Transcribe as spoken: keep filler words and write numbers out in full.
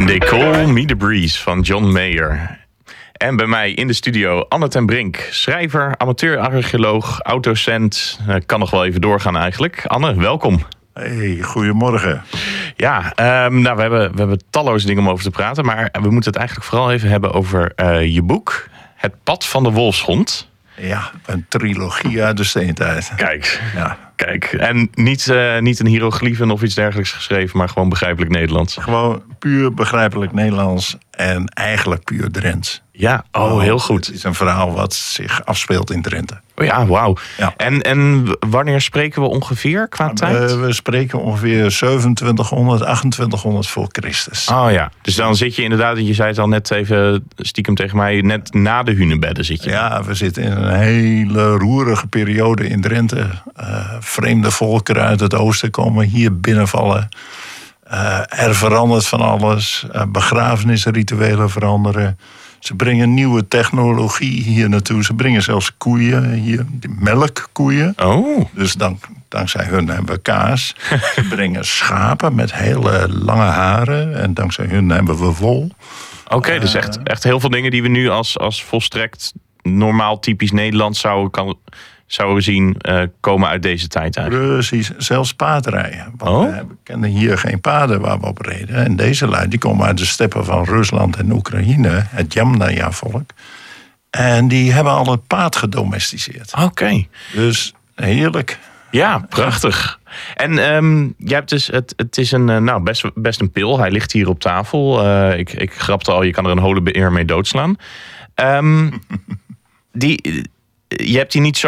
They Call Me The Breeze van John Mayer. En bij mij in de studio Anne ten Brink, schrijver, amateur-archeoloog, autocent. Uh, kan nog wel even doorgaan eigenlijk. Anne, welkom. Hey, goedemorgen. Ja, um, nou, we, hebben, we hebben talloze dingen om over te praten. Maar we moeten het eigenlijk vooral even hebben over uh, je boek. Het pad van de wolfshond. Ja, een trilogie uit de steentijd. Kijk, ja. kijk. En niet, uh, niet een hiërogliefen of iets dergelijks geschreven, maar gewoon begrijpelijk Nederlands. Gewoon puur begrijpelijk Nederlands en eigenlijk puur Drents. Ja, oh, heel goed. Het is een verhaal wat zich afspeelt in Drenthe. Oh ja, wauw. Ja. En, en wanneer spreken we ongeveer qua tijd? Uh, we spreken ongeveer zeventwintighonderd, achtentwintighonderd voor Christus. Oh ja, dus dan zit je inderdaad, je zei het al net even stiekem tegen mij, net na de hunebedden zit je. Ja, we zitten in een hele roerige periode in Drenthe. Uh, vreemde volkeren uit het oosten komen hier binnenvallen. Uh, er verandert van alles. Uh, begrafenisrituelen veranderen. Ze brengen nieuwe technologie hier naartoe. Ze brengen zelfs koeien hier, melkkoeien. Oh. Dus dank, dankzij hun hebben we kaas. Ze brengen schapen met hele lange haren. En dankzij hun hebben we wol. Oké, okay, uh, dus echt, echt heel veel dingen die we nu als, als volstrekt normaal typisch Nederlands zouden, kan, zouden zien uh, komen uit deze tijd eigenlijk. Precies, zelfs paardrijden. Want oh? we kennen hier geen paarden waar we op reden. En deze lui die komen uit de steppen van Rusland en Oekraïne. Het Jamnaya-volk. En die hebben al het paard gedomesticeerd. Oké. Okay. Dus heerlijk. Ja, prachtig. En um, jij hebt dus, het, het is een, nou, best, best een pil. Hij ligt hier op tafel. Uh, ik, ik grapte al, je kan er een holebeer mee doodslaan. Um, die, je hebt die niet zo